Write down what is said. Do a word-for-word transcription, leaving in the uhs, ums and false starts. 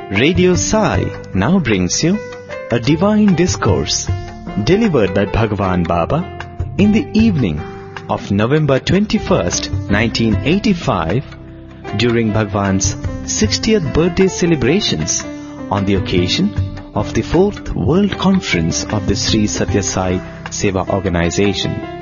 Radio Sai now brings you a divine discourse delivered by Bhagwan Baba in the evening of November twenty-first, nineteen eighty-five during Bhagwan's sixtieth birthday celebrations on the occasion of the fourth World Conference of the Sri Satya Sai Seva Organization.